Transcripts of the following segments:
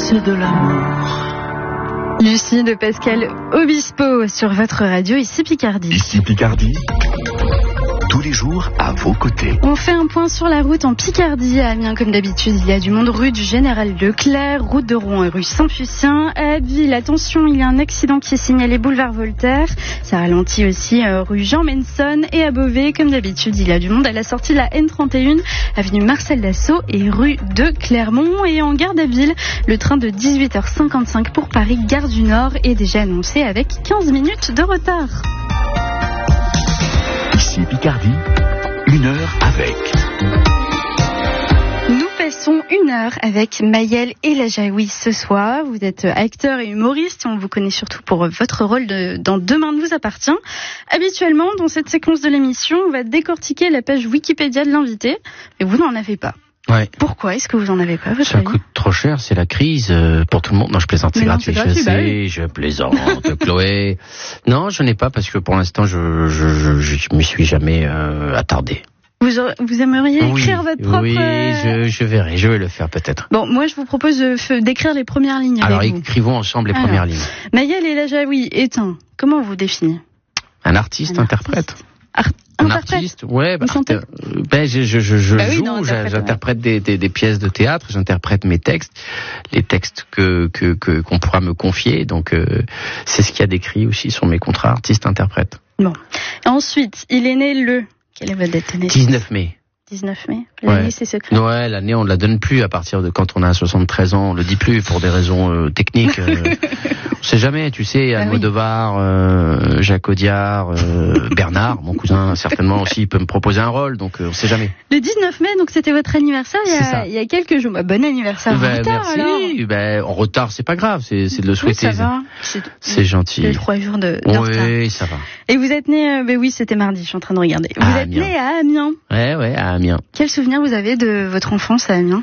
C'est de l'amour. Lucie de Pascal Obispo sur votre radio, ici Picardie. Ici Picardie, tous les jours à vos côtés. On fait un point sur la route en Picardie. À Amiens, comme d'habitude, il y a du monde rue du Général Leclerc, route de Rouen et rue Saint-Fucien. À Abbeville, attention, il y a un accident qui est signalé boulevard Voltaire. Ça ralentit aussi rue Jean Menson. Et à Beauvais, comme d'habitude, il y a du monde à la sortie de la N31, avenue Marcel Dassault et rue de Clermont. Et en gare d'Abbeville, le train de 18h55 pour Paris, gare du Nord, est déjà annoncé avec 15 minutes de retard. Ici Picardie, 1 heure avec. Nous passons 1 heure avec Maëlle Elajaoui ce soir. Vous êtes acteur et humoriste. On vous connaît surtout pour votre rôle dans Demain nous appartient. Habituellement, dans cette séquence de l'émission, on va décortiquer la page Wikipédia de l'invité. Mais vous n'en avez pas. Ouais. Pourquoi est-ce que vous en avez pas? Ça coûte trop cher, c'est la crise pour tout le monde. Non, je plaisante, c'est gratuit. Je sais, je plaisante, Chloé. Non, je n'ai pas parce que pour l'instant, je m'y suis jamais attardé. Vous aimeriez écrire votre propre... Oui, je verrai, je vais le faire peut-être. Bon, moi je vous propose d'écrire les premières lignes. Alors écrivons ensemble les premières lignes. Maëlle Elajaoui est comment on vous définit? Un artiste, interprète. Un artiste, ouais. Je joue, j'interprète des pièces de théâtre, j'interprète mes textes, les textes qu'on pourra me confier. Donc c'est ce qu'il y a décrit aussi sur mes contrats artiste-interprète. Bon. Et ensuite, il est né quelle est votre date de naissance? 19 mai. 19 mai. L'année, c'est secret. Ouais, l'année, on ne la donne plus à partir de quand on a 73 ans. On le dit plus pour des raisons techniques. On sait jamais, tu sais, Almodovar, Jacques Audiard, Bernard, mon cousin, certainement aussi, il peut me proposer un rôle, donc on sait jamais. Le 19 mai, donc c'était votre anniversaire il y a quelques jours. Bon anniversaire en retard, merci. Alors. En retard, c'est pas grave, c'est de le souhaiter. Oui, ça va. C'est gentil. Il y a 3 jours de retard. Oui, ça va. Et vous êtes né, oui, c'était mardi, je suis en train de regarder. Vous êtes né à Amiens. Ouais, à Amiens. Quel souvenir vous avez de votre enfance à Amiens?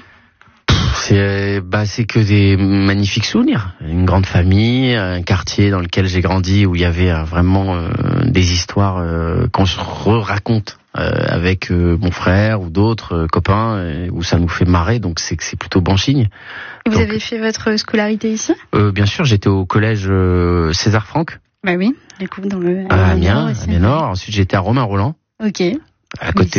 C'est que des magnifiques souvenirs. Une grande famille, un quartier dans lequel j'ai grandi où il y avait vraiment des histoires qu'on se raconte avec mon frère ou d'autres copains où ça nous fait marrer, donc c'est plutôt bon signe. Vous avez fait votre scolarité ici? Bien sûr, j'étais au collège César Franck. Bah oui, du coup dans le à Amiens Nord. Ensuite j'étais à Romain-Rolland. Ok. À côté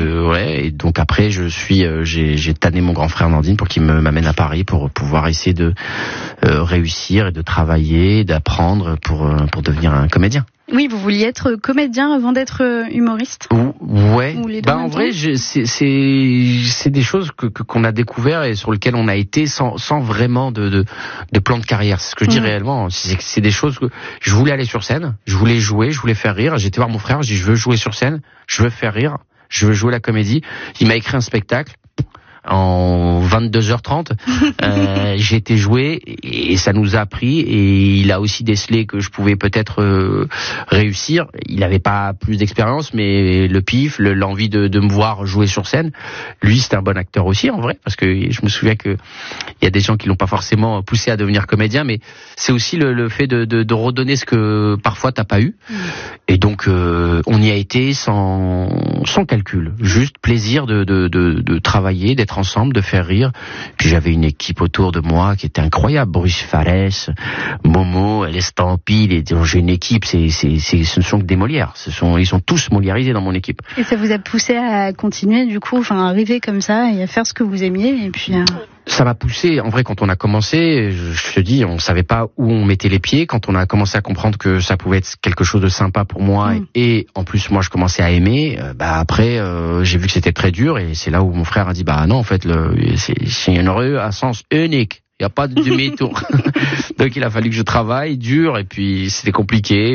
et donc après j'ai tanné mon grand frère Nandine pour qu'il m'amène à Paris pour pouvoir essayer de réussir et de travailler, d'apprendre pour devenir un comédien. Oui, vous vouliez être comédien avant d'être humoriste? Ouais. En vrai, c'est des choses qu'on a découvert et sur lesquelles on a été sans vraiment de plan de carrière. C'est ce que je dis réellement. C'est des choses que je voulais aller sur scène, je voulais jouer, je voulais faire rire. J'étais voir mon frère, je dis je veux jouer sur scène, je veux faire rire, je veux jouer la comédie. Il m'a écrit un spectacle. En 22h30, j'ai été joué et ça nous a pris et il a aussi décelé que je pouvais peut-être réussir. Il n'avait pas plus d'expérience, mais le pif, l'envie de me voir jouer sur scène. Lui, c'est un bon acteur aussi en vrai, parce que je me souviens que il y a des gens qui l'ont pas forcément poussé à devenir comédien, mais c'est aussi le fait de redonner ce que parfois t'as pas eu. Et donc on y a été sans calcul, juste plaisir de travailler, d'être ensemble, de faire rire. Puis j'avais une équipe autour de moi qui était incroyable. Bruce Falès, Momo, l'Estampille, j'ai une équipe, ce ne sont que des Molières. Ils sont tous moliérisés dans mon équipe. Et ça vous a poussé à continuer, du coup, à arriver comme ça et à faire ce que vous aimiez, et puis... Ça m'a poussé, en vrai, quand on a commencé, je te dis, on savait pas où on mettait les pieds. Quand on a commencé à comprendre que ça pouvait être quelque chose de sympa pour moi, et en plus, moi, je commençais à aimer, après, j'ai vu que c'était très dur, et c'est là où mon frère a dit, non, en fait, c'est une rue à sens unique. Il n'y a pas de demi-tour. Donc, il a fallu que je travaille dur, et puis, c'était compliqué.